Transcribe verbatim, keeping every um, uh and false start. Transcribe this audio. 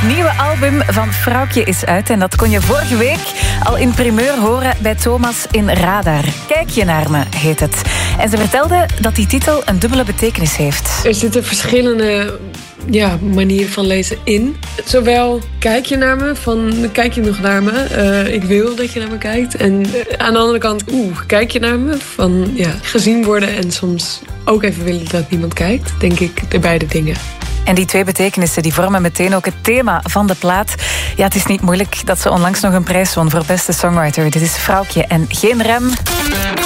nieuwe album van Vrouwtje is uit en dat kon je vorige week al in primeur horen bij Thomas in Radar. Kijk je naar me, heet het. En ze vertelde dat die titel een dubbele betekenis heeft. Er zitten verschillende ja, manieren van lezen in. Zowel kijk je naar me, van kijk je nog naar me, uh, ik wil dat je naar me kijkt. En uh, aan de andere kant, oeh, kijk je naar me, van ja, gezien worden en soms ook even willen dat niemand kijkt, denk ik, de beide dingen. En die twee betekenissen die vormen meteen ook het thema van de plaat. Ja, het is niet moeilijk dat ze onlangs nog een prijs won voor beste songwriter. Dit is Vrouwtje en geen rem.